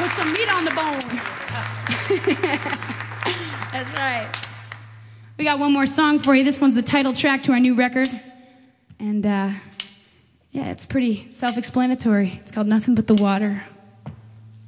Put some meat on the bone. That's right. We got one more song for you. This one's the title track to our new record. And yeah, it's pretty self-explanatory. It's called Nothing But the Water.